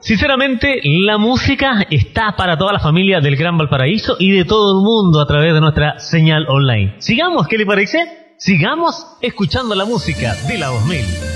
Sinceramente, la música está para toda la familia del Gran Valparaíso y de todo el mundo a través de nuestra señal online. Sigamos, ¿qué le parece? Sigamos escuchando la música de la 2000.